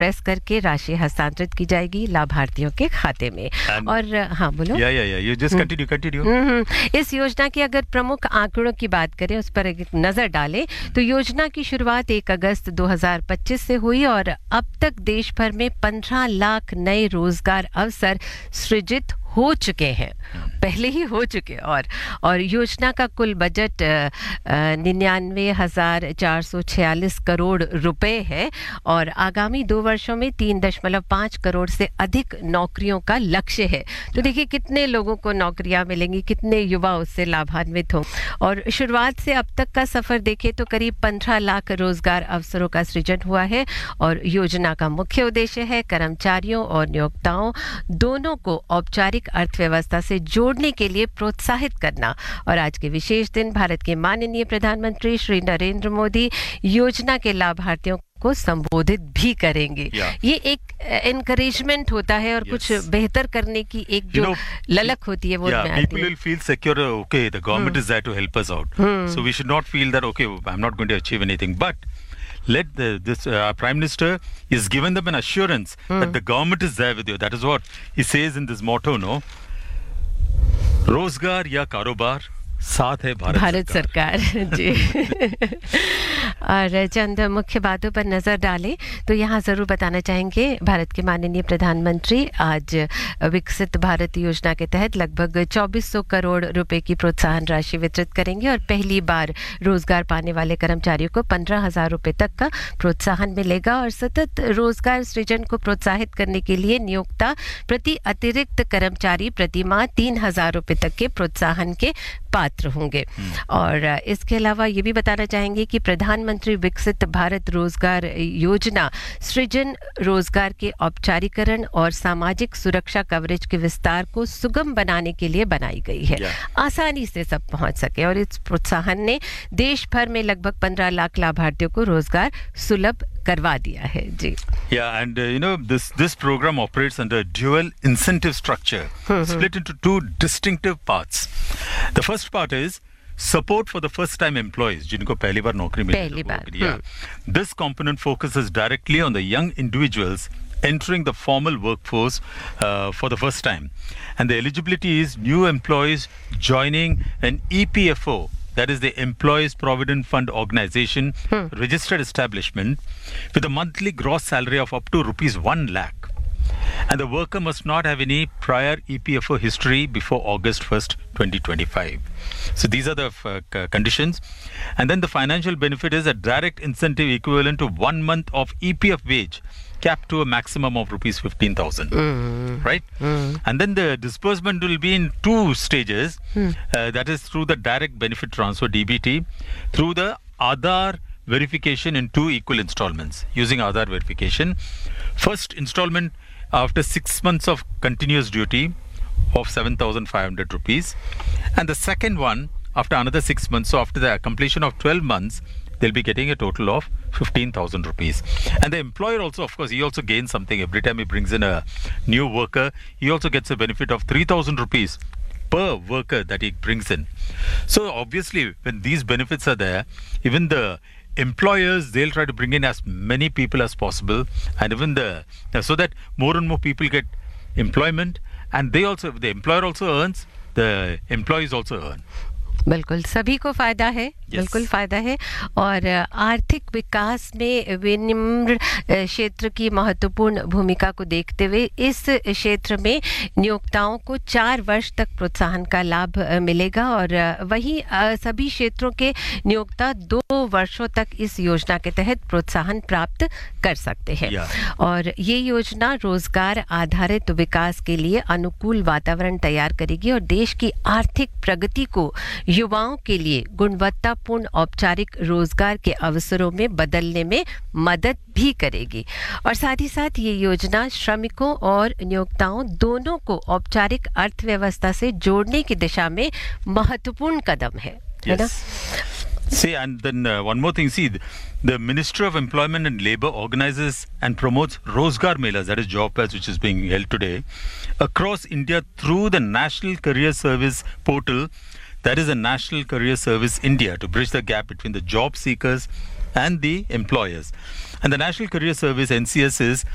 Process करके राशि हस्तांतरित की जाएगी लाभार्थियों के खाते में। और हाँ बोलो। You just continue. इस योजना की अगर प्रमुख आंकड़ों की बात करें, उस पर एक नजर डालें तो योजना की शुरुआत 1 अगस्त 2025 से हुई और अब तक देश भर में 15 लाख नए रोजगार अवसर सृजित हो चुके हैं, पहले ही हो चुके। और योजना का कुल बजट 99,446 करोड़ रुपए है और आगामी 2 वर्षों में 3.5 करोड़ से अधिक नौकरियों का लक्ष्य है। तो देखिए कितने लोगों को नौकरियां मिलेंगी, कितने युवा उससे लाभान्वित हों। और शुरुआत से अब तक का सफर देखें तो करीब 15 लाख रोजगार अवसरों का सृजन हुआ है और योजना का मुख्य उद्देश्य है कर्मचारियों और नियोक्ताओं दोनों को औपचारिक अर्थव्यवस्था से जोड़ने के लिए प्रोत्साहित करना। और आज के विशेष दिन भारत के माननीय प्रधानमंत्री श्री नरेंद्र मोदी योजना के लाभार्थियों को संबोधित भी करेंगे। ये एक एनकरेजमेंट होता है और कुछ बेहतर करने की एक जो ललक होती है वो people will feel secure. Okay, the government is there to help us out. So we should not feel that okay, I'm not going to achieve anything, but let this Prime Minister is given them an assurance that the government is there with you. That is what he says in this motto, no? रोजगार या कारोबार, साथ है भारत सरकार जी। और चंद मुख्य बातों पर नजर डालें तो यहाँ जरूर बताना चाहेंगे भारत के माननीय प्रधानमंत्री आज विकसित भारत योजना के तहत लगभग 2400 करोड़ रुपए की प्रोत्साहन राशि वितरित करेंगे और पहली बार रोजगार पाने वाले कर्मचारियों को 15,000 रुपए तक का प्रोत्साहन मिलेगा। और सतत रोजगार सृजन को प्रोत्साहित करने के लिए नियोक्ता प्रति अतिरिक्त कर्मचारी प्रति माह 3,000 रुपए तक के प्रोत्साहन के पात्र होंगे। और इसके अलावा ये भी बताना चाहेंगे कि प्रधानमंत्री विकसित भारत रोजगार योजना सृजन, रोजगार के औपचारीकरण और सामाजिक सुरक्षा कवरेज के विस्तार को सुगम बनाने के लिए बनाई गई है, आसानी से सब पहुंच सके। और इस प्रोत्साहन ने देश भर में लगभग 15 लाख लाभार्थियों को रोजगार सुलभ करवा दिया है जी। Yeah, and this program operates under dual incentive structure, split into 2 distinctive parts. The first part is support for the first time employees जिनको पहली बार नौकरी मिली है। This component focuses directly on the young individuals entering the formal workforce for the first time, and the eligibility is new employees joining an EPFO, that is the Employees Provident Fund Organization, registered establishment with a monthly gross salary of up to rupees 1 lakh. And the worker must not have any prior EPFO history before August 1st, 2025. So these are the conditions. And then the financial benefit is a direct incentive equivalent to 1 month of EPF wage, capped to a maximum of rupees 15,000. Right? And then the disbursement will be in 2 stages. That is through the direct benefit transfer, DBT, through the Aadhaar verification in 2 equal installments using Aadhaar verification. First installment after 6 months of continuous duty of 7,500 rupees, and the second one after another 6 months. So after the completion of 12 months, they'll be getting a total of 15,000 rupees. And the employer also, of course, he also gains something every time he brings in a new worker. He also gets a benefit of 3,000 rupees per worker that he brings in. So obviously, when these benefits are there, even the employers, they'll try to bring in as many people as possible, and even so that more and more people get employment, and the employer also earns, the employees also earn. बिल्कुल सभी को फायदा है, बिल्कुल फायदा है। और आर्थिक विकास में विनिर्माण क्षेत्र की महत्वपूर्ण भूमिका को देखते हुए इस क्षेत्र में नियोक्ताओं को 4 वर्ष तक प्रोत्साहन का लाभ मिलेगा और वहीं सभी क्षेत्रों के नियोक्ता 2 वर्षों तक इस योजना के तहत प्रोत्साहन प्राप्त कर सकते हैं। और ये योजना रोजगार आधारित विकास के लिए अनुकूल वातावरण तैयार करेगी और देश की आर्थिक प्रगति को युवाओं के लिए गुणवत्तापूर्ण औपचारिक रोजगार के अवसरों में बदलने में मदद भी करेगी। और साथ ही साथ ये योजना श्रमिकों और नियोक्ताओं दोनों को औपचारिक अर्थव्यवस्था से जोड़ने की दिशा में महत्वपूर्ण कदम है ना? See, and then one more thing. See, the Ministry of Employment and Labour organizes and promotes Rozgar Melas, that is job fairs, which is being held today across India through the National Career Service portal. That is the National Career Service India, to bridge the gap between the job seekers and the employers. And the National Career Service, NCS, is